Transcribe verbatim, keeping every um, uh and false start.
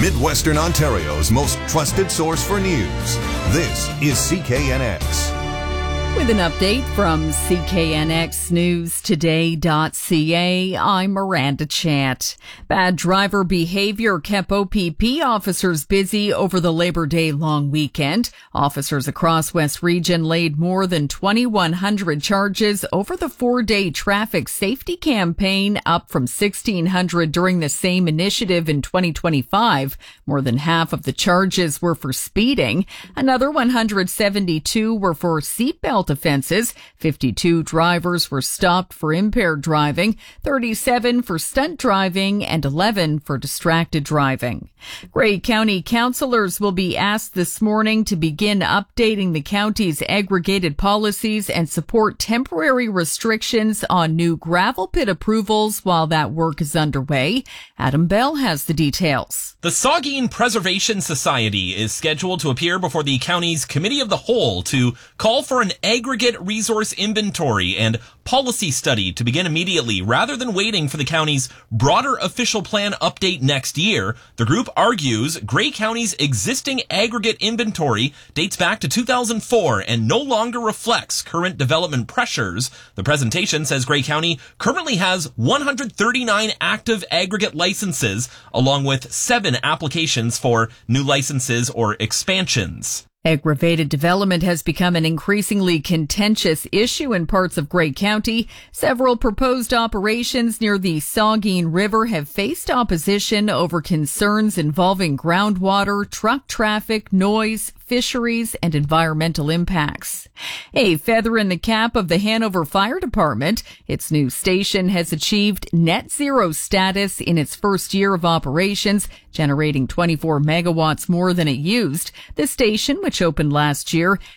Midwestern Ontario's most trusted source for news. This is C K N X. With an update from C K N X News Today dot C A, I'm Miranda Chant. Bad driver behavior kept O P P officers busy over the Labor Day long weekend. Officers across West Region laid more than twenty-one hundred charges over the four-day traffic safety campaign, up from sixteen hundred during the same initiative in twenty twenty-five. More than half of the charges were for speeding. Another one hundred seventy-two were for seatbelt offenses. fifty-two drivers were stopped for impaired driving, thirty-seven for stunt driving, and eleven for distracted driving. Grey County councillors will be asked this morning to begin updating the county's aggregated policies and support temporary restrictions on new gravel pit approvals while that work is underway. Adam Bell has the details. The Saugeen Preservation Society is scheduled to appear before the county's Committee of the Whole to call for an aggregate resource inventory and policy study to begin immediately rather than waiting for the county's broader official plan update next year. The group argues Grey County's existing aggregate inventory dates back to two thousand four and no longer reflects current development pressures. The presentation says Grey County currently has one hundred thirty-nine active aggregate licenses, along with seven applications for new licenses or expansions. Aggravated development has become an increasingly contentious issue in parts of Grey County. Several proposed operations near the Saugeen River have faced opposition over concerns involving groundwater, truck traffic, noise, fisheries, and environmental impacts. A feather in the cap of the Hanover Fire Department. Its new station has achieved net zero status in its first year of operations, generating twenty-four megawatts more than it used. The station, which opened last year,